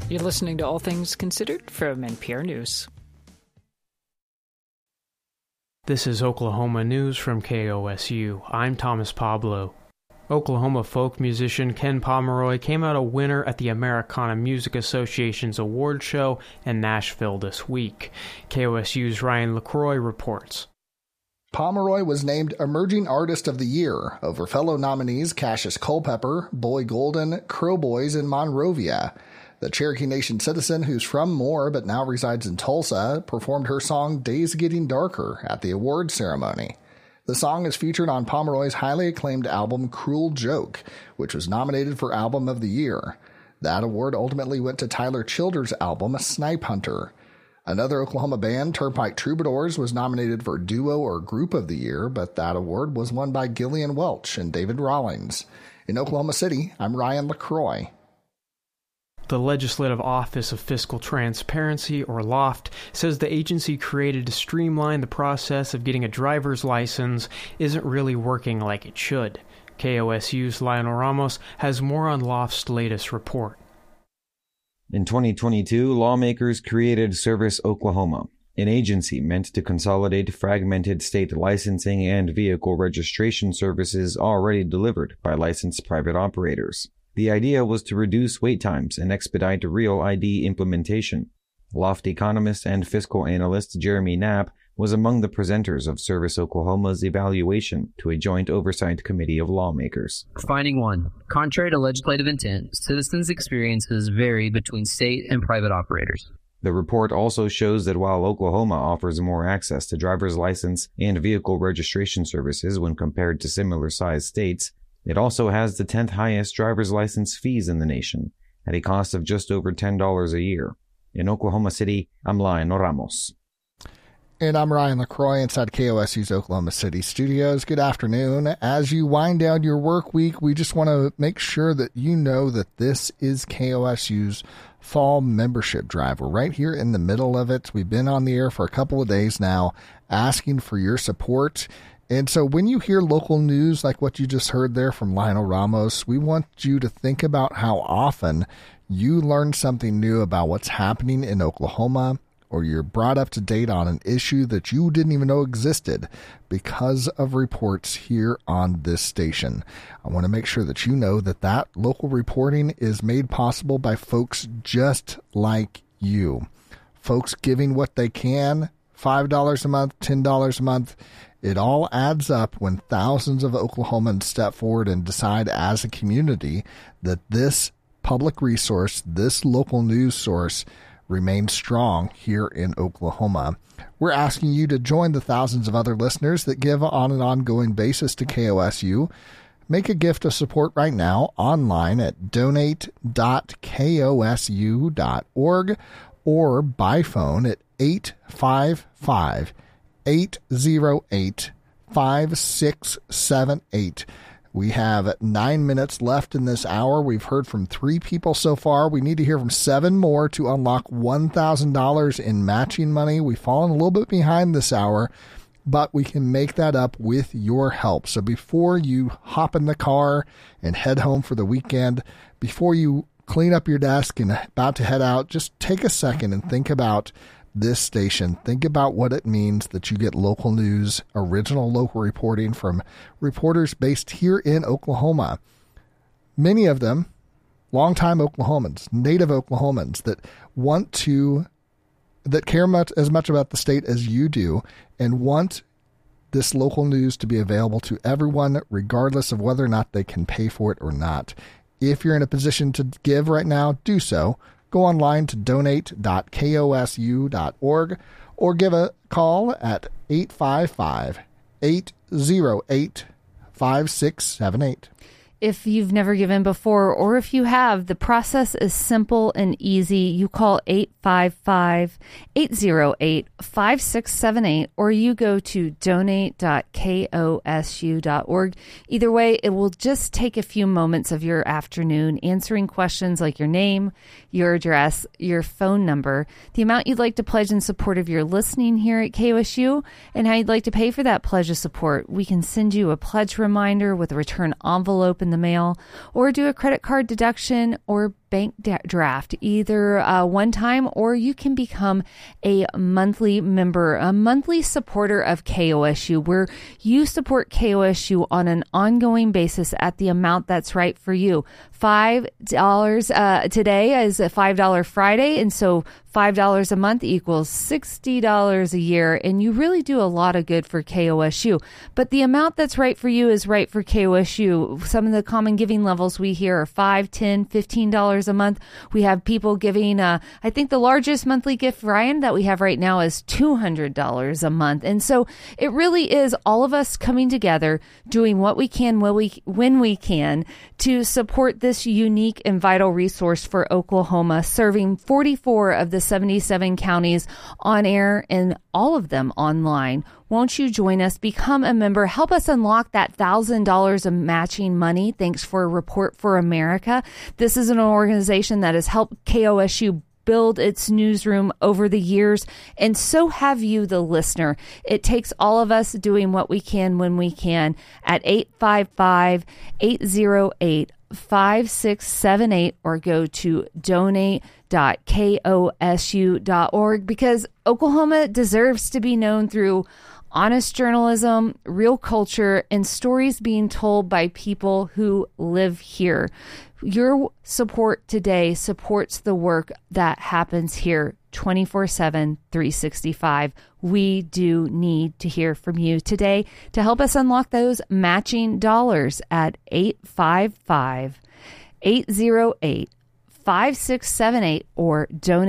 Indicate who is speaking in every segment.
Speaker 1: You're listening to All Things Considered from NPR News.
Speaker 2: This is Oklahoma News from KOSU. I'm Thomas Pablo. Oklahoma folk musician Ken Pomeroy came out a winner at the Americana Music Association's award show in Nashville this week. KOSU's Ryan LaCroix reports.
Speaker 3: Pomeroy was named Emerging Artist of the Year over fellow nominees Cassius Culpepper, Boy Golden, Crow Boys, and Monrovia. The Cherokee Nation citizen, who's from Moore but now resides in Tulsa, performed her song Days Getting Darker at the award ceremony. The song is featured on Pomeroy's highly acclaimed album Cruel Joke, which was nominated for Album of the Year. That award ultimately went to Tyler Childers' album Snipe Hunter. Another Oklahoma band, Turnpike Troubadours, was nominated for Duo or Group of the Year, but that award was won by Gillian Welch and David Rawlings. In Oklahoma City, I'm Ryan LaCroix.
Speaker 2: The Legislative Office of Fiscal Transparency, or LOFT, says the agency created to streamline the process of getting a driver's license isn't really working like it should. KOSU's Lionel Ramos has more on LOFT's latest report.
Speaker 4: In 2022, lawmakers created Service Oklahoma, an agency meant to consolidate fragmented state licensing and vehicle registration services already delivered by licensed private operators. The idea was to reduce wait times and expedite Real ID implementation. LOFT economist and fiscal analyst Jeremy Knapp was among the presenters of Service Oklahoma's evaluation to a joint oversight committee of lawmakers.
Speaker 5: Finding 1. Contrary to legislative intent, citizens' experiences vary between state and private operators.
Speaker 4: The report also shows that while Oklahoma offers more access to driver's license and vehicle registration services when compared to similar-sized states, it also has the 10th highest driver's license fees in the nation, at a cost of just over $10 a year. In Oklahoma City, I'm Lionel Ramos.
Speaker 3: And I'm Ryan LaCroix inside KOSU's Oklahoma City studios. Good afternoon. As you wind down your work week, we just want to make sure that you know that this is KOSU's fall membership drive. We're right here in the middle of it. We've been on the air for a couple of days now asking for your support. And so when you hear local news like what you just heard there from Lionel Ramos, we want you to think about how often you learn something new about what's happening in Oklahoma, or you're brought up to date on an issue that you didn't even know existed because of reports here on this station. I want to make sure that you know that that local reporting is made possible by folks just like you. Folks giving what they can, $5 a month, $10 a month. It all adds up when thousands of Oklahomans step forward and decide as a community that this public resource, this local news source, remains strong here in Oklahoma. We're asking you to join the thousands of other listeners that give on an ongoing basis to KOSU. Make a gift of support right now online at donate.kosu.org or by phone at 855-808-5678. We have 9 minutes left in this hour. We've heard from 3 people so far. We need to hear from 7 more to unlock $1,000 in matching money. We've fallen a little bit behind this hour, but we can make that up with your help. So before you hop in the car and head home for the weekend, before you clean up your desk and about to head out, just take a second and think about this station. Think about what it means that you get local news, original local reporting from reporters based here in Oklahoma. Many of them longtime Oklahomans, native Oklahomans that care as much about the state as you do and want this local news to be available to everyone, regardless of whether or not they can pay for it or not. If you're in a position to give right now, do so. Go online to donate.kosu.org or give a call at 855-808-5678.
Speaker 6: If you've never given before, or if you have, the process is simple and easy. You call 855-808-5678, or you go to donate.kosu.org. Either way, it will just take a few moments of your afternoon answering questions like your name, your address, your phone number, the amount you'd like to pledge in support of your listening here at KOSU, and how you'd like to pay for that pledge of support. We can send you a pledge reminder with a return envelope in the mail, or do a credit card deduction, or bank draft, either one time, or you can become a monthly member, a monthly supporter of KOSU, where you support KOSU on an ongoing basis at the amount that's right for you. $5 today is a $5 Friday, and so $5 a month equals $60 a year, and you really do a lot of good for KOSU. But the amount that's right for you is right for KOSU. Some of the common giving levels we hear are $5, $10, $15 a month. We have people giving, I think the largest monthly gift, Ryan, that we have right now is $200 a month. And so it really is all of us coming together, doing what we can when we can to support this unique and vital resource for Oklahoma, serving 44 of the 77 counties on air and all of them online. Won't you join us? Become a member. Help us unlock that $1,000 of matching money. Thanks for Report for America. This is an organization that has helped KOSU build its newsroom over the years, and so have you, the listener. It takes all of us doing what we can when we can at 855-808-5678 or go to donate.kosu.org, because Oklahoma deserves to be known through honest journalism, real culture, and stories being told by people who live here. Your support today supports the work that happens here 24/7, 365. We do need to hear from you today to help us unlock those matching dollars at 855-808-5678 or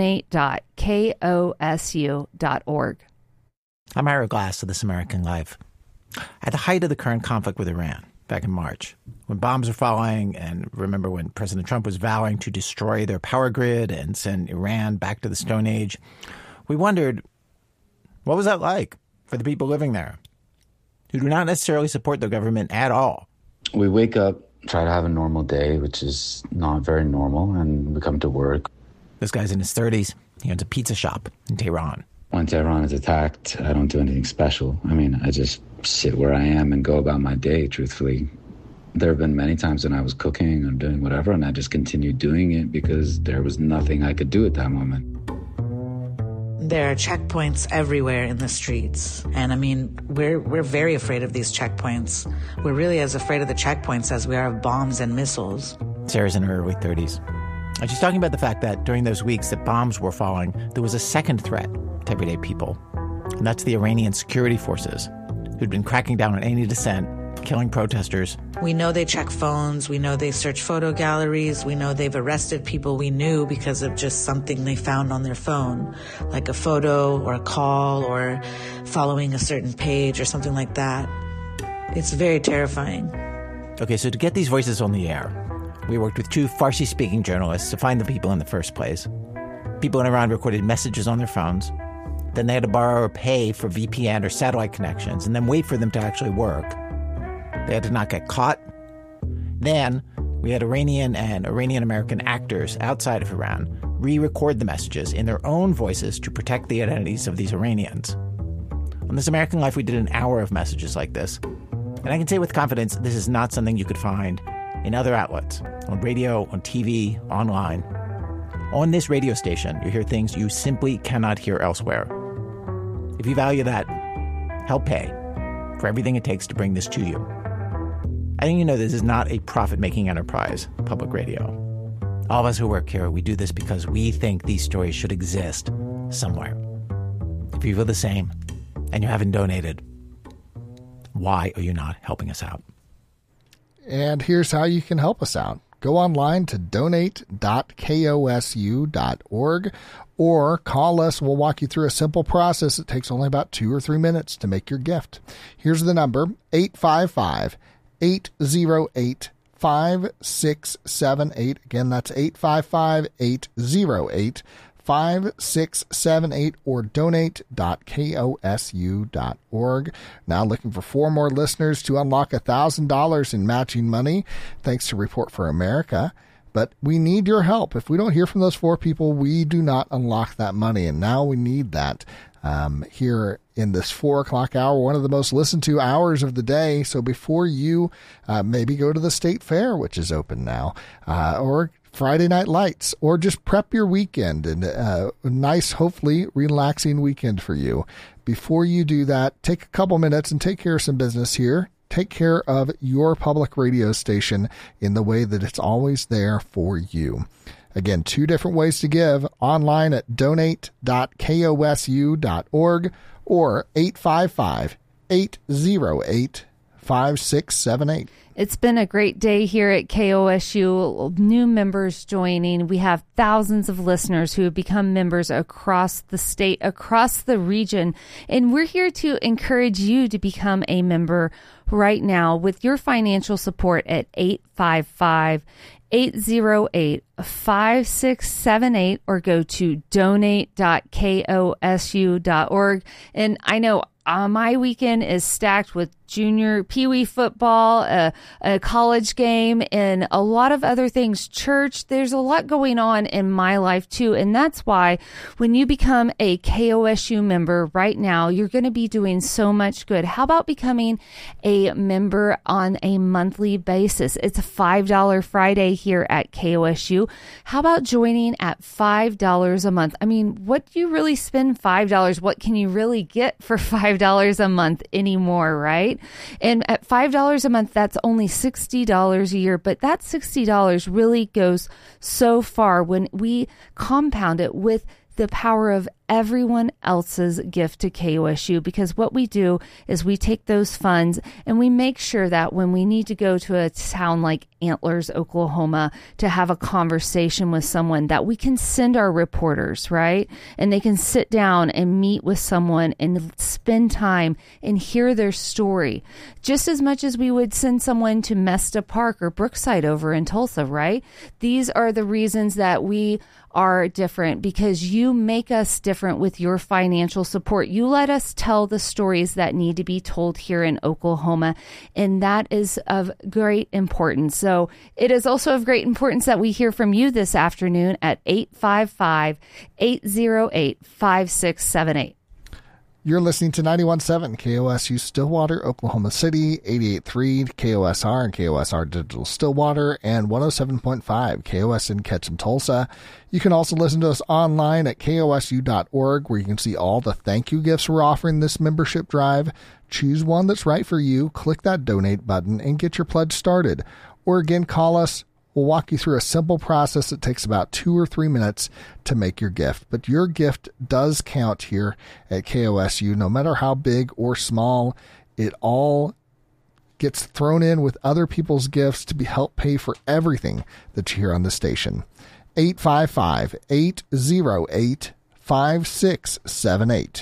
Speaker 6: donate.kosu.org.
Speaker 7: I'm Ira Glass of This American Life. At the height of the current conflict with Iran, back in March, when bombs were falling, and remember when President Trump was vowing to destroy their power grid and send Iran back to the Stone Age, we wondered, what was that like for the people living there who do not necessarily support their government at all?
Speaker 8: We wake up, try to have a normal day, which is not very normal, and we come to work.
Speaker 7: This guy's in his 30s. He owns a pizza shop in Tehran.
Speaker 8: When Tehran is attacked, I don't do anything special. I mean, I just sit where I am and go about my day, truthfully. There have been many times when I was cooking or doing whatever, and I just continued doing it because there was nothing I could do at that moment.
Speaker 9: There are checkpoints everywhere in the streets. And I mean, we're very afraid of these checkpoints. We're really as afraid of the checkpoints as we are of bombs and missiles.
Speaker 7: Sarah's in her early 30s. And she's talking about the fact that during those weeks that bombs were falling, there was a second threat to everyday people. And that's the Iranian security forces, who'd been cracking down on any dissent, killing protesters.
Speaker 9: We know they check phones. We know they search photo galleries. We know they've arrested people we knew because of just something they found on their phone, like a photo or a call or following a certain page or something like that. It's very terrifying.
Speaker 7: Okay, so to get these voices on the air, we worked with two Farsi-speaking journalists to find the people in the first place. People in Iran recorded messages on their phones. Then they had to borrow or pay for VPN or satellite connections and then wait for them to actually work. They had to not get caught. Then we had Iranian and Iranian-American actors outside of Iran re-record the messages in their own voices to protect the identities of these Iranians. On This American Life, we did an hour of messages like this. And I can say with confidence, this is not something you could find in other outlets, on radio, on TV, online. On this radio station, you hear things you simply cannot hear elsewhere. If you value that, help pay for everything it takes to bring this to you. I think you know this is not a profit-making enterprise, public radio. All of us who work here, we do this because we think these stories should exist somewhere. If you feel the same and you haven't donated, why are you not helping us out?
Speaker 3: And here's how you can help us out. Go online to donate.kosu.org or call us. We'll walk you through a simple process. It takes only about 2 or 3 minutes to make your gift. Here's the number, 855-808-5678. Again, that's 855-808-5678 or donate.kosu.org. Now looking for 4 more listeners to unlock $1,000 in matching money, thanks to Report for America. But we need your help. If we don't hear from those 4 people, we do not unlock that money. And now we need that here in this 4 o'clock hour, one of the most listened to hours of the day. So before you maybe go to the state fair, which is open now, or Friday Night Lights, or just prep your weekend and a nice, hopefully relaxing weekend for you. Before you do that, take a couple minutes and take care of some business here. Take care of your public radio station in the way that it's always there for you. Again, 2 different ways to give: online at donate.kosu.org or 855-808-5678.
Speaker 6: It's been a great day here at KOSU. New members joining. We have thousands of listeners who have become members across the state, across the region. And we're here to encourage you to become a member right now with your financial support at 855-808-5678 or go to donate.kosu.org. And I know my weekend is stacked with junior peewee football, a college game, and a lot of other things. Church, there's a lot going on in my life too. And that's why when you become a KOSU member right now, you're going to be doing so much good. How about becoming a member on a monthly basis? It's a $5 Friday here at KOSU. How about joining at $5 a month? I mean, what do you really spend $5? What can you really get for $5 a month anymore, right? And at $5 a month, that's only $60 a year. But that $60 really goes so far when we compound it with the power of everyone else's gift to KOSU, because what we do is we take those funds and we make sure that when we need to go to a town like Antlers, Oklahoma, to have a conversation with someone, that we can send our reporters, right? And they can sit down and meet with someone and spend time and hear their story, just as much as we would send someone to Mesta Park or Brookside over in Tulsa, right? These are the reasons that we are different, because you make us different with your financial support. You let us tell the stories that need to be told here in Oklahoma, and that is of great importance. So it is also of great importance that we hear from you this afternoon at 855-808-5678.
Speaker 3: You're listening to 91.7 KOSU Stillwater, Oklahoma City, 88.3 KOSR and KOSR Digital Stillwater, and 107.5 KOSN Ketchum Tulsa. You can also listen to us online at kosu.org, where you can see all the thank you gifts we're offering this membership drive. Choose one that's right for you, click that donate button, and get your pledge started. Or again, call us. We'll walk you through a simple process that takes about 2 or 3 minutes to make your gift. But your gift does count here at KOSU, no matter how big or small. It all gets thrown in with other people's gifts to help pay for everything that you hear on the station. 855-808-5678.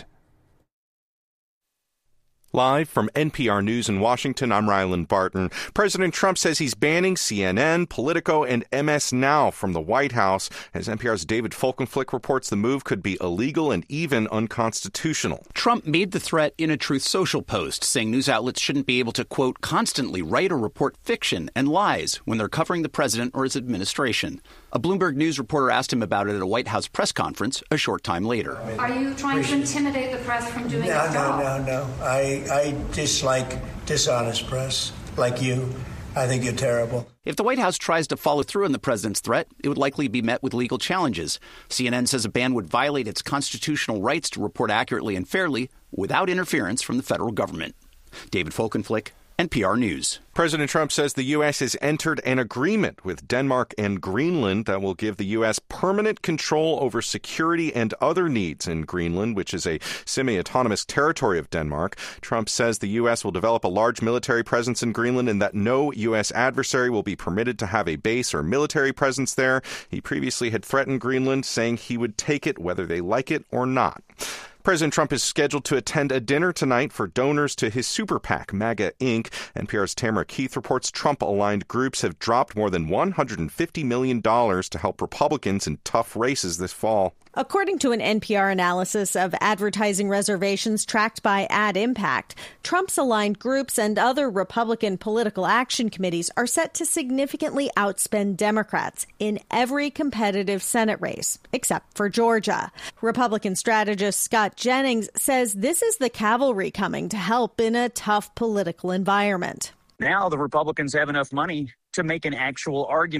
Speaker 10: Live from NPR News in Washington, I'm Ryland Barton. President Trump says he's banning CNN, Politico, and MS Now from the White House. As NPR's David Folkenflik reports, the move could be illegal and even unconstitutional.
Speaker 11: Trump made the threat in a Truth Social post, saying news outlets shouldn't be able to, quote, constantly write or report fiction and lies when they're covering the president or his administration. A Bloomberg News reporter asked him about it at a White House press conference a short time later.
Speaker 12: Are you trying to intimidate the press from doing its job?
Speaker 13: No. I dislike dishonest press like you. I think you're terrible.
Speaker 11: If the White House tries to follow through on the president's threat, it would likely be met with legal challenges. CNN says a ban would violate its constitutional rights to report accurately and fairly without interference from the federal government. David Folkenflik, NPR News.
Speaker 10: President Trump says the U.S. has entered an agreement with Denmark and Greenland that will give the U.S. permanent control over security and other needs in Greenland, which is a semi-autonomous territory of Denmark. Trump says the U.S. will develop a large military presence in Greenland and that no U.S. adversary will be permitted to have a base or military presence there. He previously had threatened Greenland, saying he would take it whether they like it or not. President Trump is scheduled to attend a dinner tonight for donors to his super PAC, MAGA Inc. NPR's Tamara Keith reports Trump-aligned groups have dropped more than $150 million to help Republicans in tough races this fall.
Speaker 14: According to an NPR analysis of advertising reservations tracked by Ad Impact, Trump's aligned groups and other Republican political action committees are set to significantly outspend Democrats in every competitive Senate race, except for Georgia. Republican strategist Scott Jennings says this is the cavalry coming to help in a tough political environment.
Speaker 15: Now the Republicans have enough money to make an actual argument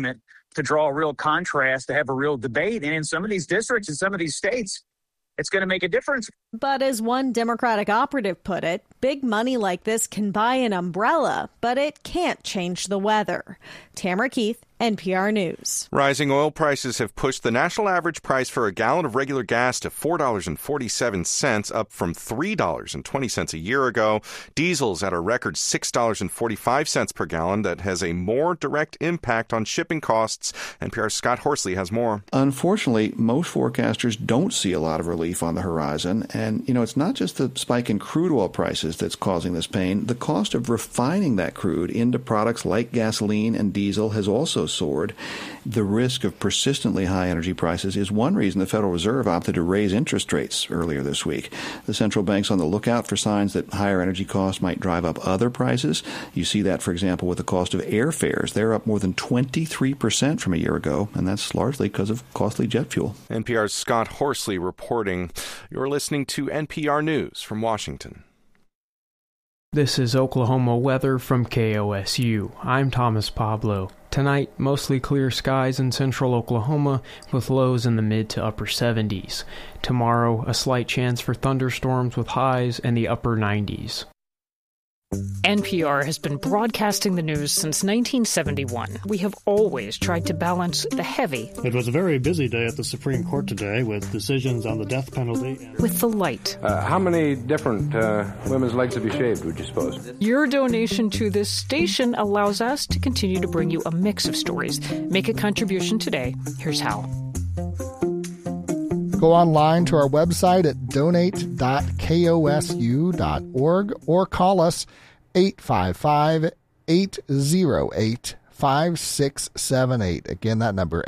Speaker 15: to draw a real contrast, to have a real debate. And in some of these districts, in some of these states, it's going to make a difference.
Speaker 14: But as one Democratic operative put it, big money like this can buy an umbrella, but it can't change the weather. Tamara Keith, NPR News.
Speaker 10: Rising oil prices have pushed the national average price for a gallon of regular gas to $4.47, up from $3.20 a year ago. Diesel's at a record $6.45 per gallon. That has a more direct impact on shipping costs. NPR's Scott Horsley has more.
Speaker 16: Unfortunately, most forecasters don't see a lot of relief on the horizon. And, it's not just the spike in crude oil prices that's causing this pain. The cost of refining that crude into products like gasoline and diesel has also soared. The risk of persistently high energy prices is one reason the Federal Reserve opted to raise interest rates earlier this week. The central bank's on the lookout for signs that higher energy costs might drive up other prices. You see that, for example, with the cost of airfares. They're up more than 23% from a year ago, and that's largely because of costly jet fuel.
Speaker 10: NPR's Scott Horsley reporting. You're listening to NPR News from Washington.
Speaker 2: This is Oklahoma weather from KOSU. I'm Thomas Pablo. Tonight, mostly clear skies in central Oklahoma with lows in the mid to upper 70s. Tomorrow, a slight chance for thunderstorms with highs in the upper 90s.
Speaker 1: NPR has been broadcasting the news since 1971. We have always tried to balance the heavy.
Speaker 17: It was a very busy day at the Supreme Court today with decisions on the death penalty.
Speaker 1: With the light.
Speaker 18: How many different women's legs have you shaved, would you suppose?
Speaker 1: Your donation to this station allows us to continue to bring you a mix of stories. Make a contribution today. Here's how.
Speaker 3: Go online to our website at donate.kosu.org or call us 855-808-5678. Again, that number,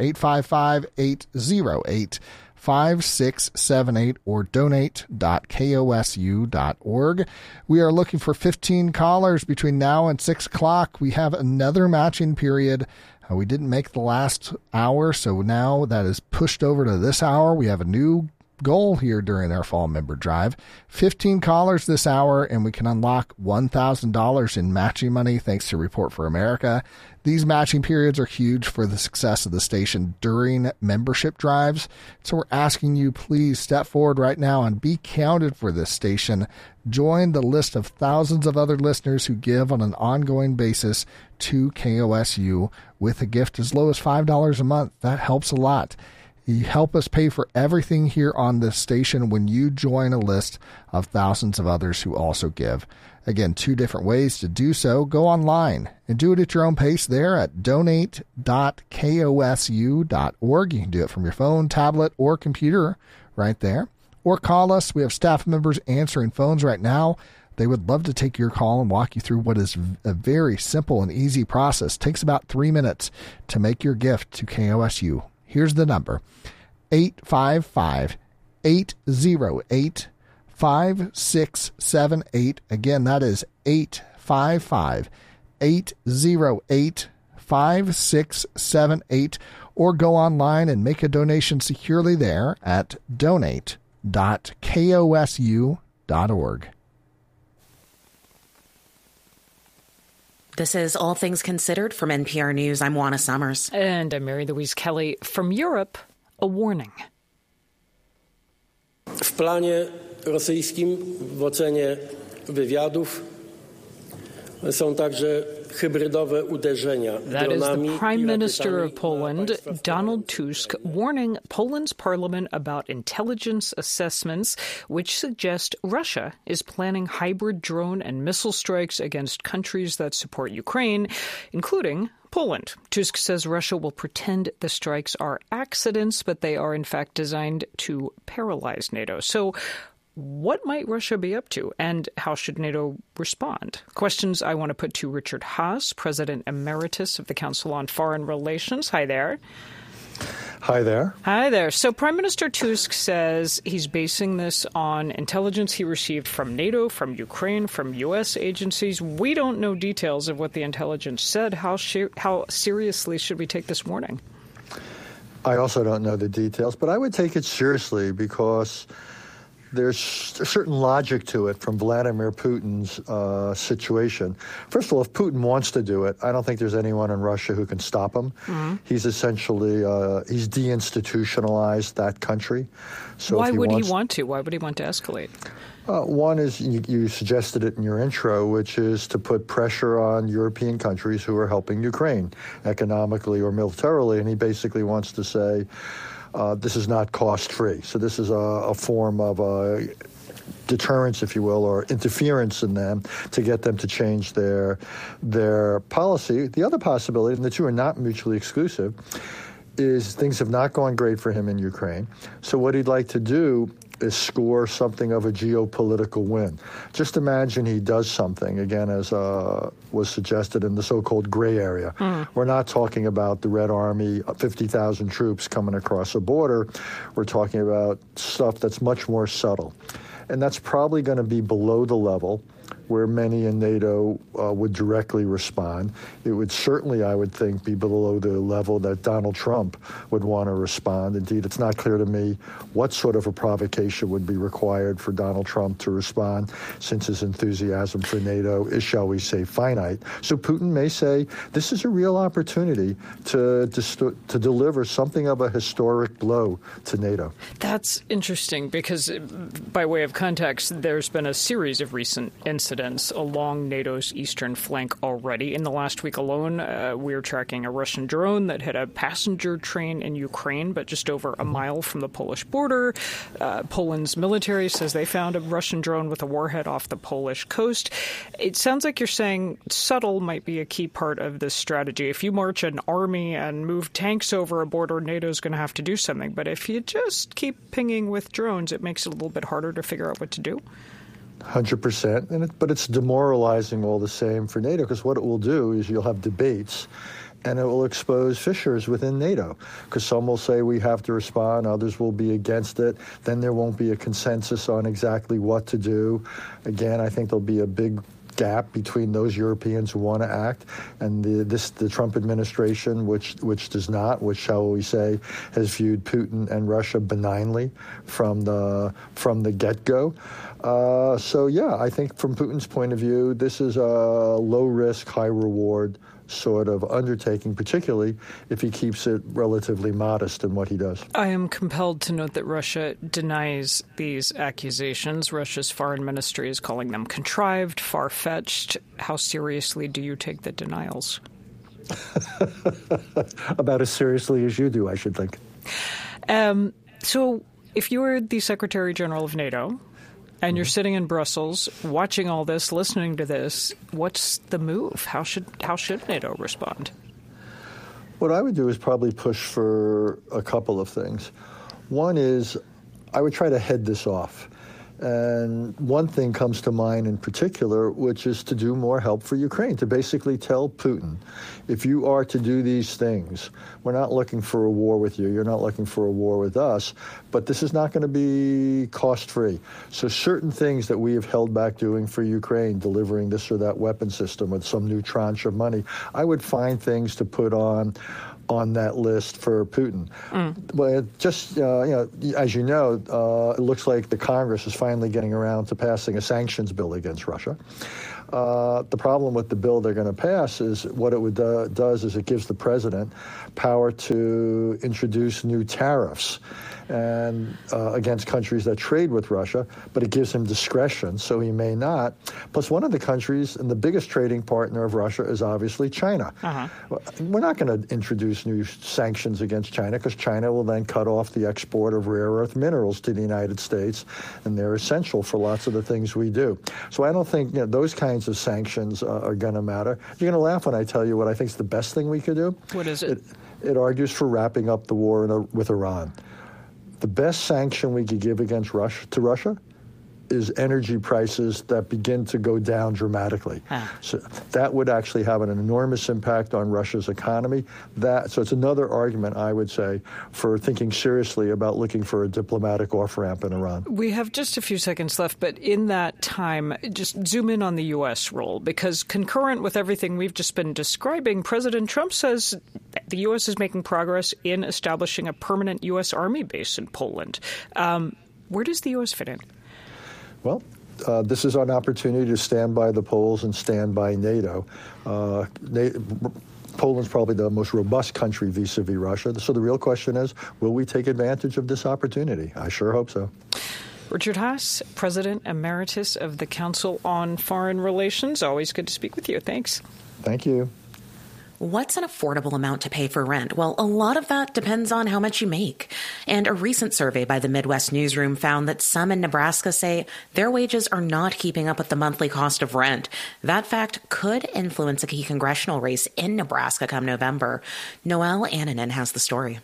Speaker 3: 855-808-5678 or donate.kosu.org. We are looking for 15 callers between now and 6 o'clock. We have another matching period. We didn't make the last hour, so now that is pushed over to this hour. We have a new goal here during our fall member drive. 15 callers this hour, and we can unlock $1,000 in matching money thanks to Report for America. These matching periods are huge for the success of the station during membership drives. So we're asking you, please step forward right now and be counted for this station. Join the list of thousands of other listeners who give on an ongoing basis to KOSU with a gift as low as $5 a month. That helps a lot. You help us pay for everything here on this station when you join a list of thousands of others who also give. Again, 2 different ways to do so. Go online and do it at your own pace there at donate.kosu.org. You can do it from your phone, tablet, or computer right there. Or call us. We have staff members answering phones right now. They would love to take your call and walk you through what is a very simple and easy process. It takes about 3 minutes to make your gift to KOSU. Here's the number, 855-808-5678. Again, that is 855-808-5678. Or go online and make a donation securely there at donate.kosu.org.
Speaker 19: This is All Things Considered from NPR News. I'm Juana Summers.
Speaker 1: And I'm Mary Louise Kelly. From Europe, a warning.
Speaker 20: W planie rosyjskim w ocenie wywiadów są także hybrydowe uderzenia.
Speaker 1: That is the Prime Minister of Poland, Donald Tusk, warning Poland's parliament about intelligence assessments which suggest Russia is planning hybrid drone and missile strikes against countries that support Ukraine, including Poland. Tusk says Russia will pretend the strikes are accidents, but they are in fact designed to paralyze NATO. So what might Russia be up to, and how should NATO respond? Questions I want to put to Richard Haass, President Emeritus of the Council on Foreign Relations. Hi there.
Speaker 21: Hi there.
Speaker 1: Hi there. So Prime Minister Tusk says he's basing this on intelligence he received from NATO, from Ukraine, from U.S. agencies. We don't know details of what the intelligence said. How seriously should we take this warning?
Speaker 21: I also don't know the details, but I would take it seriously because there's a certain logic to it from Vladimir Putin's situation. First of all, if Putin wants to do it, I don't think there's anyone in Russia who can stop him. Mm-hmm. He's essentially he's deinstitutionalized that country. So
Speaker 1: why would he want to? Why would he want to escalate?
Speaker 21: One is, you suggested it in your intro, which is to put pressure on European countries who are helping Ukraine economically or militarily, and he basically wants to say, this is not cost-free. So this is a form of deterrence, if you will, or interference in them to get them to change their policy. The other possibility, and the two are not mutually exclusive, is things have not gone great for him in Ukraine. So what he'd like to do is score something of a geopolitical win. Just imagine he does something, again, as was suggested in the so-called gray area. We're not talking about the Red Army, 50,000 troops coming across a border. We're talking about stuff that's much more subtle. And that's probably going to be below the level where many in NATO would directly respond. It would certainly, I would think, be below the level that Donald Trump would want to respond. Indeed, it's not clear to me what sort of a provocation would be required for Donald Trump to respond, since his enthusiasm for NATO is, shall we say, finite. So Putin may say, this is a real opportunity to deliver something of a historic blow to NATO.
Speaker 1: That's interesting because, by way of context, there's been a series of recent incidents along NATO's eastern flank already. In the last week alone, we're tracking a Russian drone that hit a passenger train in Ukraine, but just over a mile from the Polish border. Poland's military says they found a Russian drone with a warhead off the Polish coast. It sounds like you're saying subtle might be a key part of this strategy. If you march an army and move tanks over a border, NATO's going to have to do something. But if you just keep pinging with drones, it makes it a little bit harder to figure out what to do.
Speaker 21: 100%, but it's demoralizing all the same for NATO, because what it will do is you'll have debates and it will expose fissures within NATO, because some will say we have to respond, others will be against it. Then there won't be a consensus on exactly what to do. Again, I think there'll be a big gap between those Europeans who want to act and the Trump administration, which does not, which, shall we say, has viewed Putin and Russia benignly from the get-go. So yeah, I think from Putin's point of view, this is a low-risk, high-reward sort of undertaking, particularly if he keeps it relatively modest in what he does.
Speaker 1: I am compelled to note that Russia denies these accusations. Russia's foreign ministry is calling them contrived, far-fetched. How seriously do you take the denials?
Speaker 21: About as seriously as you do, I should think.
Speaker 1: So if you were the Secretary General of NATO, and you're sitting in Brussels, watching all this, listening to this, what's the move? How should NATO respond?
Speaker 21: What I would do is probably push for a couple of things. One is I would try to head this off. And one thing comes to mind in particular, which is to do more help for Ukraine, to basically tell Putin, if you are to do these things, we're not looking for a war with you, you're not looking for a war with us, but this is not going to be cost-free. So certain things that we have held back doing for Ukraine, delivering this or that weapon system with some new tranche of money, I would find things to put on that list for Putin. But just, as you know, it looks like the Congress is finally getting around to passing a sanctions bill against Russia. The problem with the bill they're going to pass is what it does is it gives the president power to introduce new tariffs and against countries that trade with Russia, but it gives him discretion, so he may not. Plus, one of the countries and the biggest trading partner of Russia is obviously China. We're not going to introduce new sanctions against China because China will then cut off the export of rare earth minerals to the United States, and they're essential for lots of the things we do. So I don't think those kinds of sanctions are going to matter. You're going to laugh when I tell you what I think is the best thing we could do.
Speaker 1: What is it?
Speaker 21: It argues for wrapping up the war with Iran. The best sanction we could give against Russia is energy prices that begin to go down dramatically. So that would actually have an enormous impact on Russia's economy. So it's another argument, I would say, for thinking seriously about looking for a diplomatic off-ramp in Iran.
Speaker 1: We have just a few seconds left, but in that time, just zoom in on the U.S. role, because concurrent with everything we've just been describing, President Trump says the U.S. is making progress in establishing a permanent U.S. Army base in Poland. Where does the U.S. fit in?
Speaker 21: Well, this is an opportunity to stand by the Poles and stand by NATO. Poland's probably the most robust country vis-a-vis Russia. So the real question is, will we take advantage of this opportunity? I sure hope so.
Speaker 1: Richard Haass, President Emeritus of the Council on Foreign Relations. Always good to speak with you. Thanks.
Speaker 21: Thank you.
Speaker 19: What's an affordable amount to pay for rent? Well, a lot of that depends on how much you make. And a recent survey by the Midwest Newsroom found that some in Nebraska say their wages are not keeping up with the monthly cost of rent. That fact could influence a key congressional race in Nebraska come November. Noelle Annanen has the story.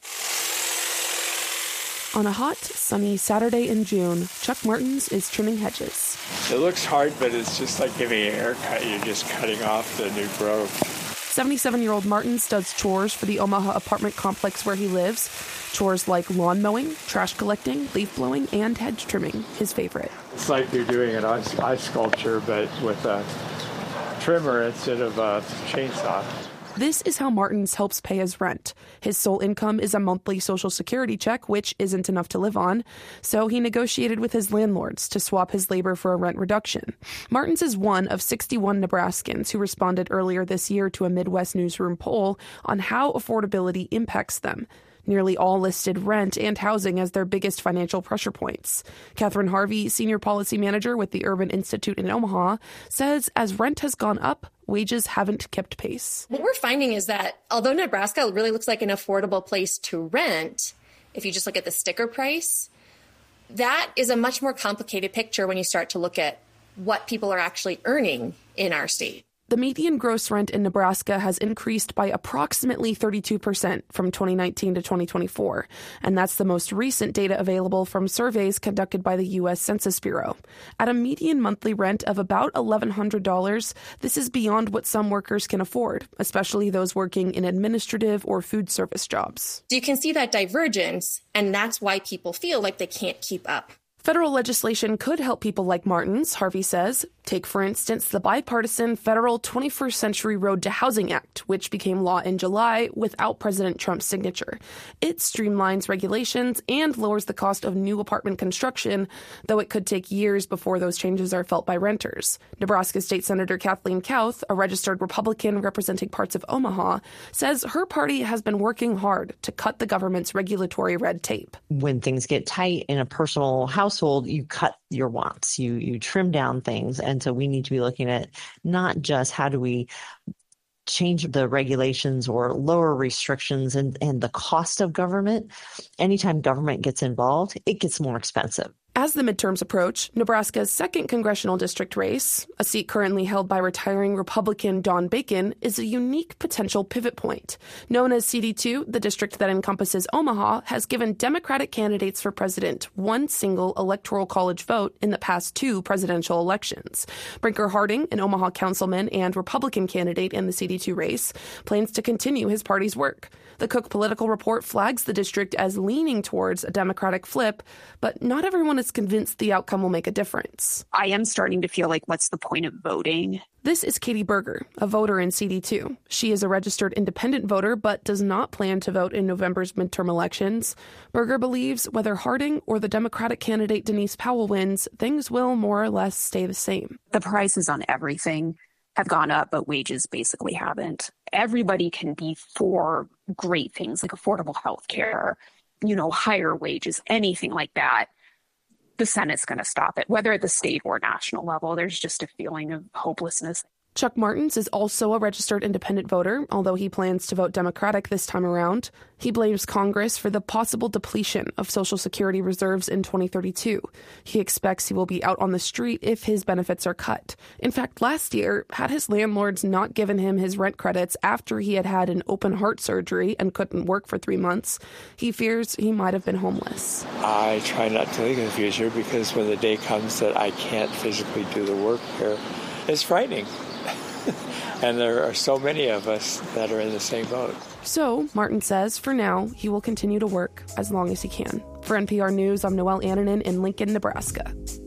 Speaker 5: On a hot, sunny Saturday in June, Chuck Martins is trimming hedges.
Speaker 22: It looks hard, but it's just like giving a haircut. You're just cutting off the new growth.
Speaker 5: 77-year-old Martins does chores for the Omaha apartment complex where he lives. Chores like lawn mowing, trash collecting, leaf blowing, and hedge trimming, his favorite.
Speaker 22: It's like you're doing an ice sculpture, but with a trimmer instead of a chainsaw.
Speaker 5: This is how Martins helps pay his rent. His sole income is a monthly Social Security check, which isn't enough to live on. So he negotiated with his landlords to swap his labor for a rent reduction. Martins is one of 61 Nebraskans who responded earlier this year to a Midwest Newsroom poll on how affordability impacts them. Nearly all listed rent and housing as their biggest financial pressure points. Catherine Harvey, Senior Policy Manager with the Urban Institute in Omaha, says as rent has gone up, wages haven't kept pace.
Speaker 23: What we're finding is that although Nebraska really looks like an affordable place to rent, if you just look at the sticker price, that is a much more complicated picture when you start to look at what people are actually earning in our state.
Speaker 5: The median gross rent in Nebraska has increased by approximately 32% from 2019 to 2024, and that's the most recent data available from surveys conducted by the U.S. Census Bureau. At a median monthly rent of about $1,100, this is beyond what some workers can afford, especially those working in administrative or food service jobs.
Speaker 23: So you can see that divergence, and that's why people feel like they can't keep up.
Speaker 5: Federal legislation could help people like Martins, Harvey says. Take, for instance, the bipartisan federal 21st Century Road to Housing Act, which became law in July without President Trump's signature. It streamlines regulations and lowers the cost of new apartment construction, though it could take years before those changes are felt by renters. Nebraska State Senator Kathleen Kauth, a registered Republican representing parts of Omaha, says her party has been working hard to cut the government's regulatory red tape.
Speaker 24: When things get tight in a personal household, you cut your wants, you trim down things. And so we need to be looking at not just how do we change the regulations or lower restrictions and the cost of government. Anytime government gets involved, it gets more expensive.
Speaker 5: As the midterms approach, Nebraska's second congressional district race, a seat currently held by retiring Republican Don Bacon, is a unique potential pivot point. Known as CD2, the district that encompasses Omaha has given Democratic candidates for president one single electoral college vote in the past two presidential elections. Brinker Harding, an Omaha councilman and Republican candidate in the CD2 race, plans to continue his party's work. The Cook Political Report flags the district as leaning towards a Democratic flip, but not everyone is convinced the outcome will make a difference.
Speaker 25: I am starting to feel like, what's the point of voting?
Speaker 5: This is Katie Berger, a voter in CD2. She is a registered independent voter, but does not plan to vote in November's midterm elections. Berger believes whether Harding or the Democratic candidate Denise Powell wins, things will more or less stay the same.
Speaker 25: The prices on everything have gone up, but wages basically haven't. Everybody can be for great things like affordable health care, higher wages, anything like that. The Senate's going to stop it, whether at the state or national level. There's just a feeling of hopelessness.
Speaker 5: Chuck Martins is also a registered independent voter, although he plans to vote Democratic this time around. He blames Congress for the possible depletion of Social Security reserves in 2032. He expects he will be out on the street if his benefits are cut. In fact, last year, had his landlords not given him his rent credits after he had had an open heart surgery and couldn't work for 3 months, he fears he might have been homeless.
Speaker 22: I try not to think of the future because when the day comes that I can't physically do the work here, it's frightening. And there are so many of us that are in the same boat.
Speaker 5: So, Martin says, for now, he will continue to work as long as he can. For NPR News, I'm Noelle Annanen in Lincoln, Nebraska.